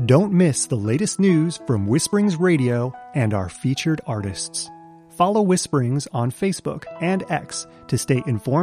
Don't miss the latest news from Whisperings Radio and our featured artists. Follow Whisperings on Facebook and X to stay informed